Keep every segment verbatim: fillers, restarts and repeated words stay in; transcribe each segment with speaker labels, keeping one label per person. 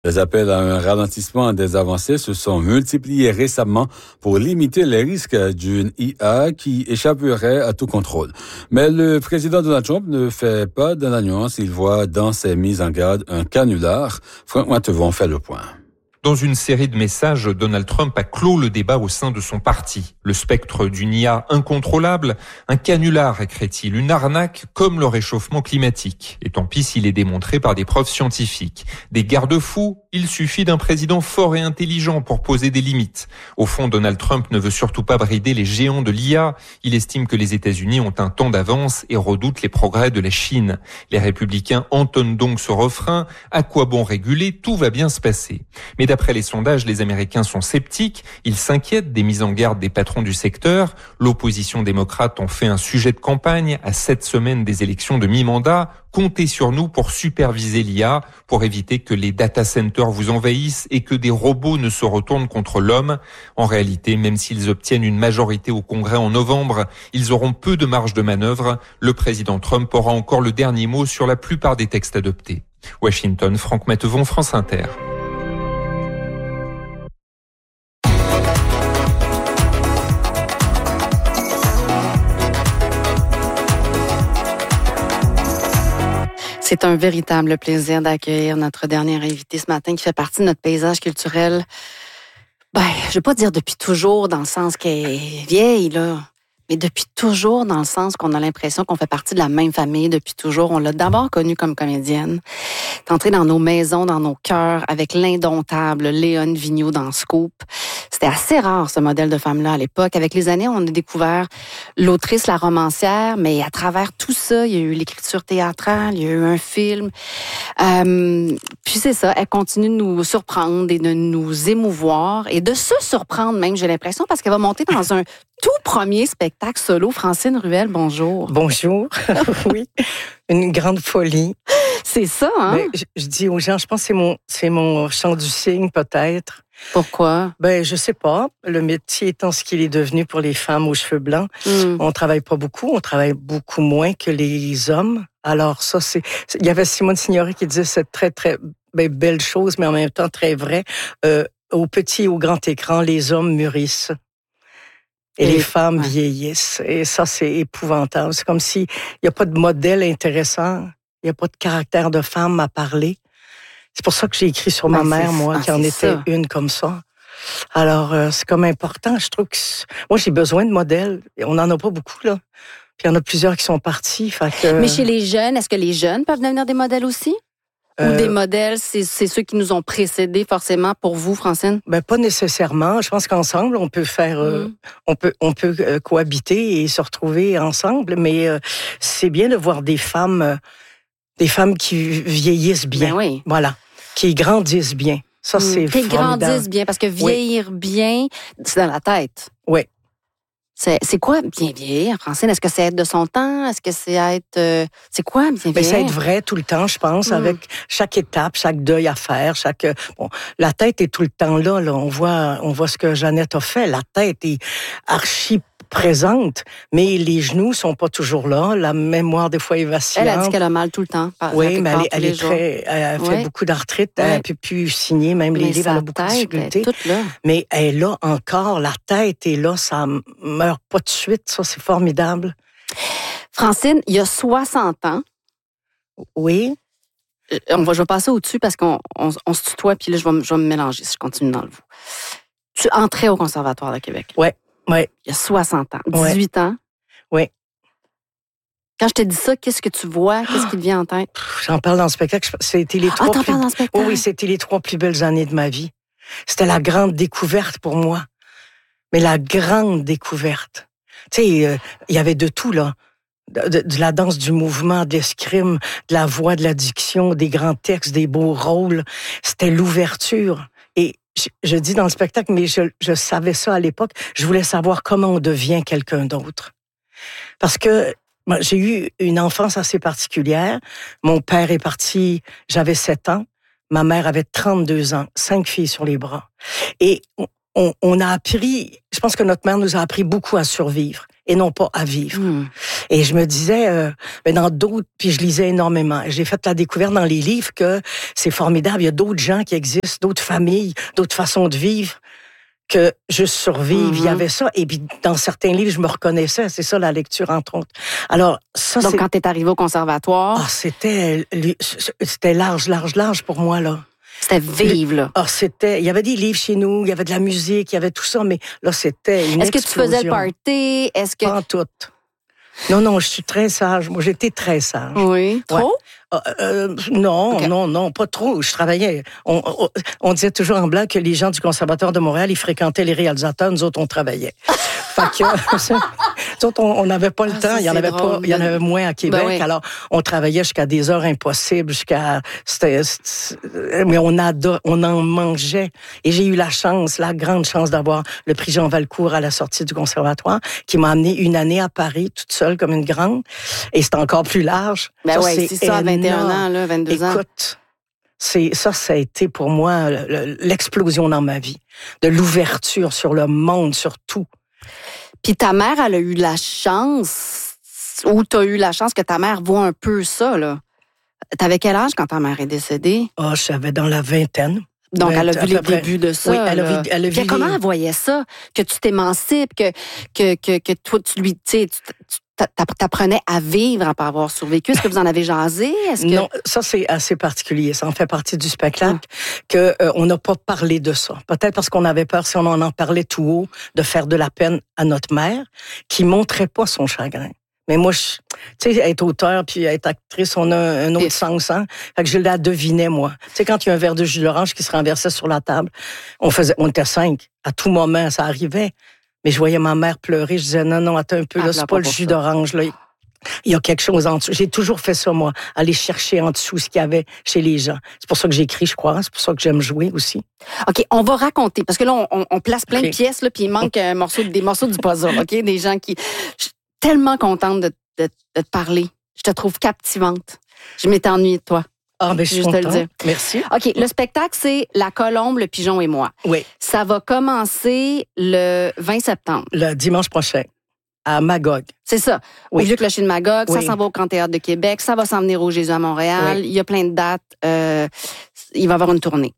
Speaker 1: Les appels à un ralentissement des avancées se sont multipliés récemment pour limiter les risques d'une I A qui échapperait à tout contrôle. Mais le président Donald Trump ne fait pas de la nuance. Il voit dans ses mises en garde un canular. Franck Matevon fait le point.
Speaker 2: Dans une série de messages, Donald Trump a clos le débat au sein de son parti. Le spectre d'une I A incontrôlable, un canular, écrit-il, une arnaque comme le réchauffement climatique. Et tant pis s'il est démontré par des preuves scientifiques. Des garde-fous, il suffit d'un président fort et intelligent pour poser des limites. Au fond, Donald Trump ne veut surtout pas brider les géants de l'I A. Il estime que les États-Unis ont un temps d'avance et redoute les progrès de la Chine. Les républicains entonnent donc ce refrain. À quoi bon réguler? Tout va bien se passer. Mais d'après les sondages, les Américains sont sceptiques. Ils s'inquiètent des mises en garde des patrons du secteur. L'opposition démocrate en fait un sujet de campagne à sept semaines des élections de mi-mandat. Comptez sur nous pour superviser l'I A, pour éviter que les data centers vous envahissent et que des robots ne se retournent contre l'homme. En réalité, même s'ils obtiennent une majorité au Congrès en novembre, ils auront peu de marge de manœuvre. Le président Trump aura encore le dernier mot sur la plupart des textes adoptés. Washington, Franck Matevon, France Inter.
Speaker 3: C'est un véritable plaisir d'accueillir notre dernière invitée ce matin qui fait partie de notre paysage culturel. Ben, je vais pas dire depuis toujours dans le sens qu'elle est vieille, là, mais depuis toujours dans le sens qu'on a l'impression qu'on fait partie de la même famille depuis toujours. On l'a d'abord connue comme comédienne. T'es entrée dans nos maisons, dans nos cœurs, avec l'indomptable Léone Vigneault dans Scoop. C'était assez rare, ce modèle de femme-là, à l'époque. Avec les années, on a découvert l'autrice, la romancière, mais à travers tout ça, il y a eu l'écriture théâtrale, il y a eu un film. Euh, puis c'est ça, elle continue de nous surprendre et de nous émouvoir et de se surprendre même, j'ai l'impression, parce qu'elle va monter dans un tout premier spectacle solo. Francine Ruel, bonjour.
Speaker 4: Bonjour. Oui, une grande folie.
Speaker 3: C'est ça, hein?
Speaker 4: Ben, je, je dis aux gens, je pense que c'est mon, c'est mon chant du cygne, peut-être.
Speaker 3: Pourquoi?
Speaker 4: Ben, je sais pas. Le métier étant ce qu'il est devenu pour les femmes aux cheveux blancs, mm. on travaille pas beaucoup, on travaille beaucoup moins que les hommes. Alors ça, c'est... Il y avait Simone Signoret qui disait cette très, très ben, belle chose, mais en même temps très vrai. Euh, au petit et au grand écran, les hommes mûrissent. Et, et les femmes ouais. vieillissent. Et ça, c'est épouvantable. C'est comme s'il n'y a pas de modèle intéressant, il n'y a pas de caractère de femme à parler. C'est pour ça que j'ai écrit sur ben, ma mère, moi, ah, qui en était ça. Une comme ça. Alors, euh, c'est comme important. Je trouve que... Moi, j'ai besoin de modèles. On n'en a pas beaucoup, là. Puis il y en a plusieurs qui sont partis. Fait que...
Speaker 3: Mais chez les jeunes, est-ce que les jeunes peuvent devenir des modèles aussi? Euh, Ou des modèles, c'est, c'est ceux qui nous ont précédés forcément pour vous, Francine?
Speaker 4: Ben pas nécessairement. Je pense qu'ensemble, on peut faire, mmh. euh, on peut, on peut euh, cohabiter et se retrouver ensemble. Mais euh, c'est bien de voir des femmes, euh, des femmes qui vieillissent bien.
Speaker 3: Ben oui.
Speaker 4: Voilà, qui grandissent bien. Ça, mmh. c'est
Speaker 3: qui
Speaker 4: formidable. Qui
Speaker 3: grandissent bien, parce que vieillir oui. bien, c'est dans la tête.
Speaker 4: Oui.
Speaker 3: C'est, c'est quoi bien vieillir, Francine? Est-ce que c'est être de son temps? Est-ce que c'est être... Euh, c'est quoi bien vieillir?
Speaker 4: Ben, c'est être vrai tout le temps, je pense, mmh. avec chaque étape, chaque deuil à faire, chaque... Bon, la tête est tout le temps là, là. On voit, on voit ce que Jeannette a fait. La tête est archi présente, mais les genoux sont pas toujours là. La mémoire, des fois, est vacillante.
Speaker 3: Elle a dit qu'elle a mal tout le temps. Par,
Speaker 4: oui, mais elle, elle est très... Elle fait ouais. beaucoup d'arthrite. Ouais. Elle ne peut plus signer, même mais les livres, elle a beaucoup de difficultés. Mais elle est là encore. La tête est là. Ça meurt pas de suite. Ça, c'est formidable.
Speaker 3: Francine, il y a soixante ans.
Speaker 4: Oui.
Speaker 3: On va, je vais passer au-dessus parce qu'on on, on se tutoie, puis là, je vais, je vais me mélanger si je continue dans le vous. Tu entrais au Conservatoire de Québec.
Speaker 4: Oui. Oui.
Speaker 3: Il y a soixante ans. dix-huit
Speaker 4: ouais.
Speaker 3: ans.
Speaker 4: Oui.
Speaker 3: Quand je te dis ça, qu'est-ce que tu vois? Qu'est-ce qui te vient en tête?
Speaker 4: J'en parle dans le spectacle. C'était les trois
Speaker 3: ah, t'en
Speaker 4: plus...
Speaker 3: parles dans le spectacle?
Speaker 4: Oui, c'était les trois plus belles années de ma vie. C'était la grande découverte pour moi. Mais la grande découverte. Tu sais, euh, il y avait de tout, là. De, de, de la danse, du mouvement, de l'escrime, de la voix, de la diction, des grands textes, des beaux rôles. C'était l'ouverture. Et je, je dis dans le spectacle, mais je, je savais ça à l'époque, je voulais savoir comment on devient quelqu'un d'autre. Parce que moi, j'ai eu une enfance assez particulière. Mon père est parti, j'avais sept ans. Ma mère avait trente-deux ans, cinq filles sur les bras. Et on, on a appris, je pense que notre mère nous a appris beaucoup à survivre et non pas à vivre.
Speaker 3: Mm.
Speaker 4: Et je me disais, euh, ben dans d'autres, puis je lisais énormément. J'ai fait la découverte dans les livres que c'est formidable. Il y a d'autres gens qui existent, d'autres familles, d'autres façons de vivre que juste survivre. Mm-hmm. Il y avait ça. Et puis dans certains livres, je me reconnaissais. C'est ça la lecture, entre autres. Alors, ça,
Speaker 3: Donc,
Speaker 4: c'est...
Speaker 3: quand tu es arrivé au conservatoire...
Speaker 4: Ah, c'était, c'était large, large, large pour moi, là.
Speaker 3: C'était vivre, là.
Speaker 4: Ah, c'était... Il y avait des livres chez nous, il y avait de la musique, il y avait tout ça, mais là, c'était une
Speaker 3: Est-ce que
Speaker 4: explosion.
Speaker 3: tu faisais le party? Est-ce que...
Speaker 4: Pas en tout. Non, non, je suis très sage. Moi, j'étais très sage.
Speaker 3: Oui. Trop?
Speaker 4: Ouais. Euh, euh, non, okay. non, non, pas trop. Je travaillais. On, on, on disait toujours en blague que les gens du Conservatoire de Montréal, ils fréquentaient les réalisateurs. Nous autres, on travaillait. Fait que, nous autres, on n'avait pas le ah, temps. Il y en avait drôle. pas, il y en avait moins à Québec. Ben oui. Alors, on travaillait jusqu'à des heures impossibles, jusqu'à, c'était, c'était mais on adore, on en mangeait. Et j'ai eu la chance, la grande chance d'avoir le prix Jean Valcourt à la sortie du Conservatoire, qui m'a amené une année à Paris, toute seule, comme une grande. Et c'est encore plus large.
Speaker 3: Ben ça, oui, c'est, c'est ça, à vingt et un ans, là, vingt-deux
Speaker 4: Écoute,
Speaker 3: ans.
Speaker 4: Écoute, c'est, ça, ça a été pour moi l'explosion dans ma vie. De l'ouverture sur le monde, sur tout.
Speaker 3: Puis ta mère, elle a eu la chance, ou t'as eu la chance que ta mère voit un peu ça, là. T'avais quel âge quand ta mère est décédée?
Speaker 4: Ah, oh, j'avais dans la vingtaine.
Speaker 3: Donc,
Speaker 4: vingt,
Speaker 3: elle a vu les débuts de ça.
Speaker 4: Oui, elle a vu, elle a vu
Speaker 3: comment
Speaker 4: les...
Speaker 3: elle voyait ça? Que tu t'émancipes, que, que, que, que toi, tu lui, tu sais, t'apprenais à vivre après avoir survécu. Est-ce que vous en avez jasé? Est-ce que...
Speaker 4: Non, ça, c'est assez particulier. Ça en fait partie du spectacle ah. que euh, on n'a pas parlé de ça. Peut-être parce qu'on avait peur, si on en parlait tout haut, de faire de la peine à notre mère, qui montrait pas son chagrin. Mais moi, tu sais, être auteur puis être actrice, on a un autre sens, hein. Fait que je la devinais, moi. Tu sais, quand il y a un verre de jus d'orange qui se renversait sur la table, on faisait, on était cinq. À tout moment, ça arrivait. Mais je voyais ma mère pleurer. Je disais, non, non, attends un peu, ah, là, c'est pas le jus ça. d'orange, là. Il y a quelque chose en dessous. J'ai toujours fait ça, moi. Aller chercher en dessous ce qu'il y avait chez les gens. C'est pour ça que j'écris, je crois. C'est pour ça que j'aime jouer aussi.
Speaker 3: OK, on va raconter. Parce que là, on, on place plein okay. de pièces, là, puis il manque un morceau, des morceaux du puzzle, OK? Des gens qui... Je suis tellement contente de, de, de te parler. Je te trouve captivante. Je m'étais ennuyée de toi.
Speaker 4: Ah, ben, je suis contente. Te le dire. Merci.
Speaker 3: OK, le spectacle, c'est La Colombe, le Pigeon et moi.
Speaker 4: Oui.
Speaker 3: Ça va commencer le vingt septembre.
Speaker 4: Le dimanche prochain, à Magog.
Speaker 3: C'est ça.
Speaker 4: Oui.
Speaker 3: Au Vieux Clocher de Magog,
Speaker 4: oui.
Speaker 3: ça s'en va au Grand Théâtre de Québec, ça va s'en venir au Jésus à Montréal. Oui. Il y a plein de dates. Euh, il va y avoir une tournée.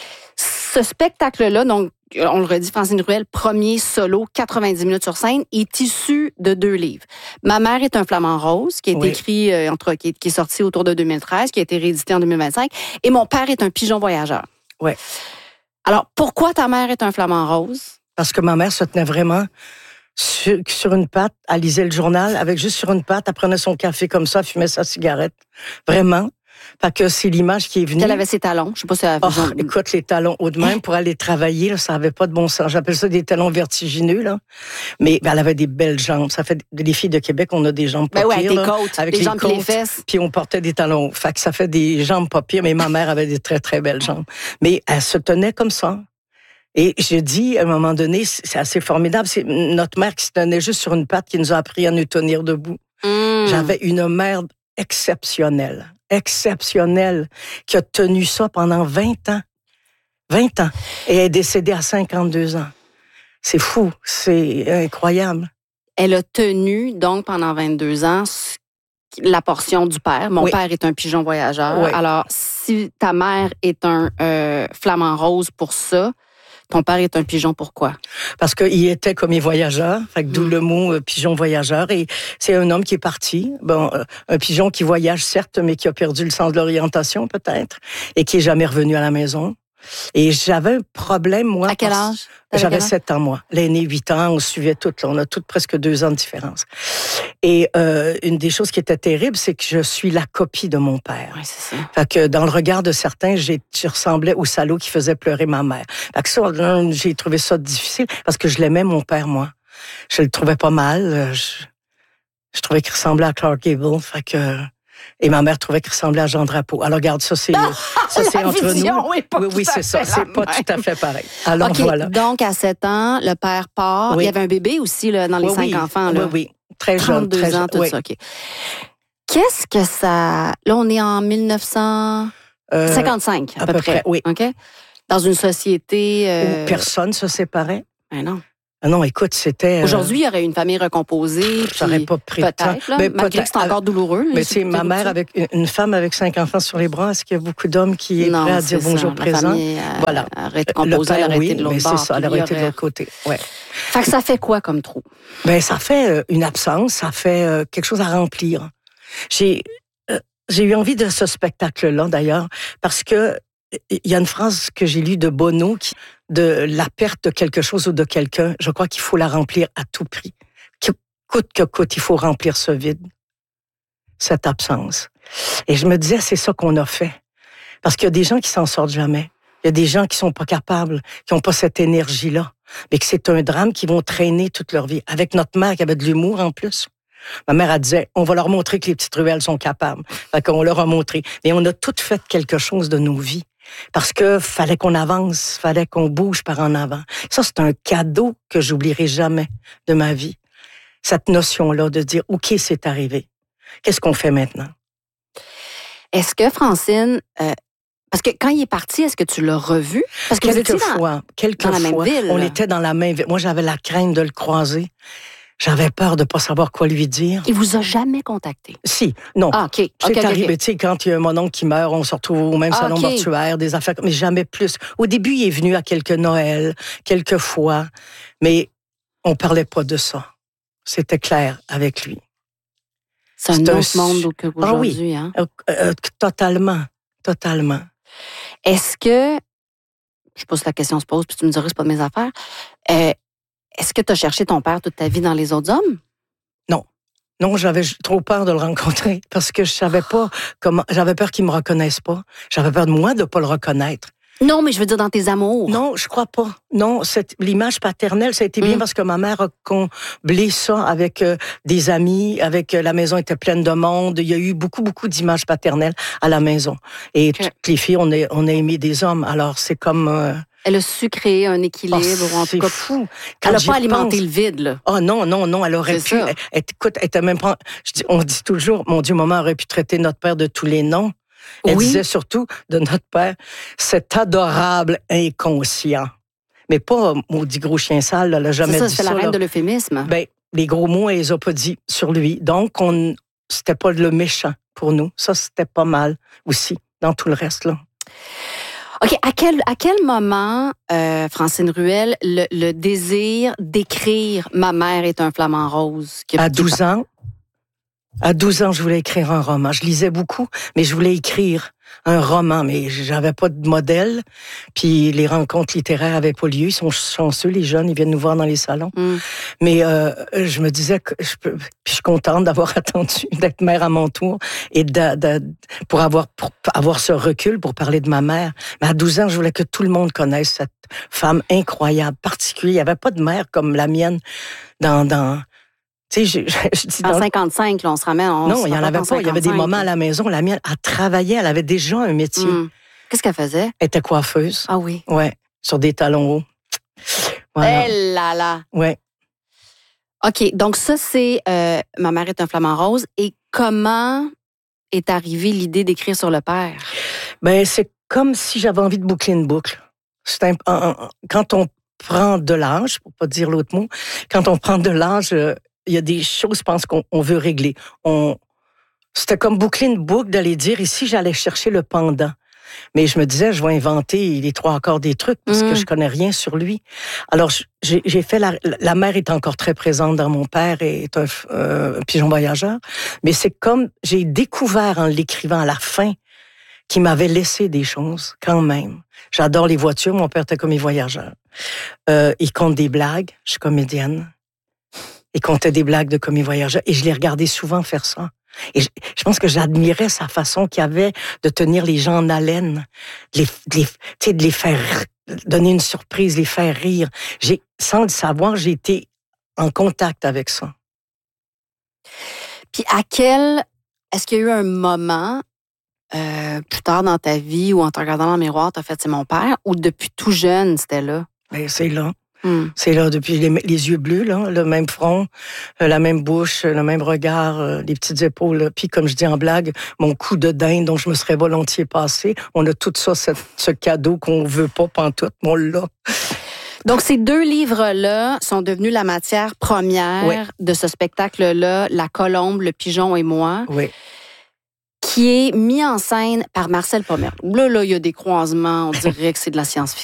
Speaker 3: Ce spectacle-là, donc, on le redit, Francine Ruel, premier solo, quatre-vingt-dix minutes sur scène, est issu de deux livres. Ma mère est un flamant rose, qui est oui. écrit, euh, entre, qui, est, qui est sorti autour de deux mille treize, qui a été réédité en deux mille vingt-cinq, et mon père est un pigeon voyageur.
Speaker 4: Oui.
Speaker 3: Alors, pourquoi ta mère est un flamant rose?
Speaker 4: Parce que ma mère se tenait vraiment sur, sur une patte, elle lisait le journal, avec juste sur une patte, elle prenait son café comme ça, elle fumait sa cigarette. Vraiment. Fait que c'est l'image qui est venue.
Speaker 3: Elle avait ses talons. Je sais pas si elle avait...
Speaker 4: Oh, écoute, les talons haut de même pour aller travailler, là, ça avait pas de bon sens. J'appelle ça des talons vertigineux, là. Mais ben, elle avait des belles jambes. Ça fait les filles de Québec, on a des jambes pas
Speaker 3: ben
Speaker 4: pires.
Speaker 3: Ouais,
Speaker 4: là,
Speaker 3: des côtes,
Speaker 4: avec
Speaker 3: les
Speaker 4: les
Speaker 3: jambes
Speaker 4: côtes,
Speaker 3: et les fesses.
Speaker 4: Puis on portait des talons. Fait que ça fait des jambes pas pires. Mais ma mère avait des très très belles jambes. Mais elle se tenait comme ça. Et je dis, à un moment donné, c'est assez formidable. C'est notre mère qui se tenait juste sur une patte qui nous a appris à nous tenir debout.
Speaker 3: Mm.
Speaker 4: J'avais une mère exceptionnelle. exceptionnelle, qui a tenu ça pendant vingt ans. vingt ans. Et elle est décédée à cinquante-deux ans. C'est fou. C'est incroyable.
Speaker 3: Elle a tenu, donc, pendant vingt-deux ans, la portion du père. Mon oui. père est un pigeon voyageur. Oui. Alors, si ta mère est un euh, flamant rose pour ça, ton père est un pigeon, pourquoi? Parce
Speaker 4: qu'il était commis voyageur, fait que d'où mmh. le mot euh, pigeon voyageur. Et c'est un homme qui est parti. Bon, euh, un pigeon qui voyage, certes, mais qui a perdu le sens de l'orientation, peut-être, et qui est jamais revenu à la maison. Et j'avais un problème, moi.
Speaker 3: À quel âge?
Speaker 4: J'avais sept ans, moi. L'aîné, huit ans, on suivait toutes. On a toutes presque deux ans de différence. Et euh, une des choses qui était terrible, c'est que je suis la copie de mon père.
Speaker 3: Oui, c'est ça.
Speaker 4: Fait que dans le regard de certains, j'ai, je ressemblais au salaud qui faisait pleurer ma mère. Fait que ça, j'ai trouvé ça difficile parce que je l'aimais, mon père, moi. Je le trouvais pas mal. Je, je trouvais qu'il ressemblait à Clark Gable. Fait que... Et ma mère trouvait qu'il ressemblait à Jean Drapeau. Alors, regarde, ça, c'est, ça, c'est entre
Speaker 3: vision,
Speaker 4: nous.
Speaker 3: Oui, pas
Speaker 4: oui, oui c'est ça. C'est pas tout à fait pareil. Alors,
Speaker 3: okay,
Speaker 4: voilà.
Speaker 3: Donc, à sept ans, le père part. Oui. Il y avait un bébé aussi, là, dans les
Speaker 4: oui,
Speaker 3: cinq
Speaker 4: oui.
Speaker 3: enfants, là.
Speaker 4: Oui, oui. Très jeune.
Speaker 3: trente-deux
Speaker 4: très
Speaker 3: ans,
Speaker 4: jeune.
Speaker 3: tout
Speaker 4: oui.
Speaker 3: ça, OK. Qu'est-ce que ça... Là, on est en mille neuf cent cinquante-cinq, euh, à, à peu, peu près.
Speaker 4: près. Oui.
Speaker 3: OK? Dans une société... Euh...
Speaker 4: où personne se séparait.
Speaker 3: Ben non.
Speaker 4: Ah non, écoute, c'était...
Speaker 3: Aujourd'hui, il y aurait une famille recomposée.
Speaker 4: J'aurais pas pris de temps.
Speaker 3: Peut-être, là, mais malgré que c'est encore douloureux.
Speaker 4: Mais c'est ma mère, avec une femme avec cinq enfants sur les bras, est-ce qu'il y a beaucoup d'hommes qui est non, prêt à dire ça. Bonjour présent?
Speaker 3: Famille, euh, voilà. Aurait été composée, elle aurait
Speaker 4: oui,
Speaker 3: été de l'autre
Speaker 4: mais
Speaker 3: bord.
Speaker 4: C'est ça, elle aurait été de l'autre côté. Ouais.
Speaker 3: Fait que ça fait quoi comme trou?
Speaker 4: Ben, ça fait euh, une absence, ça fait euh, quelque chose à remplir. J'ai, euh, j'ai eu envie de ce spectacle-là, d'ailleurs, parce que il y a une phrase que j'ai lue de Bono, qui, de la perte de quelque chose ou de quelqu'un, je crois qu'il faut la remplir à tout prix. Coûte que coûte, il faut remplir ce vide, cette absence. Et je me disais, c'est ça qu'on a fait. Parce qu'il y a des gens qui s'en sortent jamais. Il y a des gens qui sont pas capables, qui ont pas cette énergie-là. Mais que c'est un drame qu'ils vont traîner toute leur vie. Avec notre mère qui avait de l'humour en plus. Ma mère, elle disait, on va leur montrer que les petites ruelles sont capables. Fait qu'on leur a montré. Mais on a toutes fait quelque chose de nos vies. Parce que fallait qu'on avance, fallait qu'on bouge par en avant. Ça, c'est un cadeau que j'oublierai jamais de ma vie. Cette notion-là de dire, OK, c'est arrivé. Qu'est-ce qu'on fait maintenant?
Speaker 3: Est-ce que Francine, euh, parce que quand il est parti, est-ce que tu l'as revu? Parce que
Speaker 4: quelques
Speaker 3: vous
Speaker 4: fois,
Speaker 3: dans,
Speaker 4: quelques
Speaker 3: dans la
Speaker 4: fois,
Speaker 3: même ville.
Speaker 4: On était dans la même ville. Moi, j'avais la crainte de le croiser. J'avais peur de pas savoir quoi lui dire.
Speaker 3: Il vous a jamais contacté?
Speaker 4: Si, non.
Speaker 3: Ah, OK.
Speaker 4: C'est
Speaker 3: okay,
Speaker 4: arrivé,
Speaker 3: okay.
Speaker 4: tu sais, quand il y a mon oncle qui meurt, on se retrouve au même ah, salon okay. mortuaire, des affaires, mais jamais plus. Au début, il est venu à quelques Noëls, quelques fois, mais on parlait pas de ça. C'était clair avec lui.
Speaker 3: C'est un autre un... monde qu'aujourd'hui, ah, oui. hein?
Speaker 4: Euh, euh, totalement, totalement.
Speaker 3: Est-ce que, je pose la question, se pose, puis tu me diras, c'est pas de mes affaires, euh, est-ce que tu as cherché ton père toute ta vie dans les autres hommes?
Speaker 4: Non. Non, j'avais trop peur de le rencontrer parce que je savais pas comment, j'avais peur qu'il me reconnaisse pas. J'avais peur de moi de pas le reconnaître.
Speaker 3: Non, mais je veux dire dans tes amours.
Speaker 4: Non, je crois pas. Non, cette, l'image paternelle, ça a été bien mmh. parce que ma mère a comblé ça avec euh, des amis, avec euh, la maison était pleine de monde. Il y a eu beaucoup, beaucoup d'images paternelles à la maison. Et okay. toutes les filles, on a, on a aimé des hommes. Alors, c'est comme... Euh,
Speaker 3: Elle a su créer un équilibre. Oh,
Speaker 4: en tout cas, fou.
Speaker 3: Quand elle n'a pas alimenté le vide, là.
Speaker 4: Oh non, non, non, elle aurait c'est pu... Elle, elle, écoute, elle était même pas... Je dis, on dit toujours, mon Dieu, maman aurait pu traiter notre père de tous les noms. Elle oui. disait surtout de notre père, cet adorable inconscient. Mais pas maudit gros chien sale, là, elle n'a jamais
Speaker 3: c'est ça,
Speaker 4: dit
Speaker 3: c'est
Speaker 4: ça.
Speaker 3: C'est la reine
Speaker 4: là.
Speaker 3: de l'euphémisme.
Speaker 4: Ben, les gros mots, elle les a pas dit sur lui. Donc, on, c'était pas le méchant pour nous. Ça, c'était pas mal aussi, dans tout le reste, là.
Speaker 3: OK. À quel, à quel moment, euh, Francine Ruel, le, le désir d'écrire « Ma mère est un flamant rose » qui,
Speaker 4: à douze ans, à douze ans, je voulais écrire un roman. Je lisais beaucoup, mais je voulais écrire un roman, mais j'avais pas de modèle. Puis les rencontres littéraires avaient pas lieu. Ils sont chanceux, les jeunes, ils viennent nous voir dans les salons. Mm. Mais euh, je me disais que je peux. Puis je suis contente d'avoir attendu d'être mère à mon tour et de, de, pour avoir pour avoir ce recul pour parler de ma mère. Mais à douze ans, je voulais que tout le monde connaisse cette femme incroyable, particulière. Il y avait pas de mère comme la mienne dans dans. Tu sais, je, je, je dis
Speaker 3: en cinquante-cinq, là, on se ramène. On
Speaker 4: non, il n'y en avait pas. Il y avait des moments à la maison. La mienne, elle travaillait. Elle avait déjà un métier.
Speaker 3: Mm. Qu'est-ce qu'elle faisait?
Speaker 4: Elle était coiffeuse.
Speaker 3: Ah oui?
Speaker 4: Ouais, sur des talons hauts. Voilà.
Speaker 3: Eh là là!
Speaker 4: Ouais.
Speaker 3: OK, donc ça, c'est euh, Ma mère est un flamant rose. Et comment est arrivée l'idée d'écrire sur le père?
Speaker 4: Ben, c'est comme si j'avais envie de boucler une boucle. C'est un, un, un, quand on prend de l'âge, pour pas dire l'autre mot, quand on prend de l'âge... Euh, il y a des choses, je pense, qu'on on veut régler. On, c'était comme boucler une boucle d'aller dire, ici, j'allais chercher le pendant. Mais je me disais, je vais inventer les trois quarts des trucs parce mmh. que je connais rien sur lui. Alors, j'ai, j'ai fait la, la mère est encore très présente dans mon père et est un euh, pigeon voyageur. Mais c'est comme, j'ai découvert en l'écrivant à la fin qu'il m'avait laissé des choses quand même. J'adore les voitures, mon père était commis voyageur. Euh, il compte des blagues, je suis comédienne. Il comptait des blagues de commis voyageur. Et je l'ai regardé souvent faire ça. Et je, je pense que j'admirais sa façon qu'il avait de tenir les gens en haleine, de les, de les, tu sais, de les faire donner une surprise, les faire rire. J'ai, sans le savoir, j'ai été en contact avec ça.
Speaker 3: Puis à quel... Est-ce qu'il y a eu un moment, euh, plus tard dans ta vie, ou en te regardant dans le miroir, t'as fait « c'est mon père », ou depuis tout jeune, c'était là?
Speaker 4: Ben, c'est là. Mm. C'est là, depuis les, les yeux bleus, là, le même front, euh, la même bouche, le même regard, euh, les petites épaules. Là. Puis, comme je dis en blague, mon cou de dinde dont je me serais volontiers passé. On a tout ça, cette, ce cadeau qu'on veut pas pantoute, mais on l'a.
Speaker 3: Donc, ces deux livres-là sont devenus la matière première oui. de ce spectacle-là, La Colombe, le Pigeon et moi.
Speaker 4: Oui.
Speaker 3: Qui est mis en scène par Marcel Pomerleau. Là, là, il y a des croisements, on dirait que c'est de la science-fiction.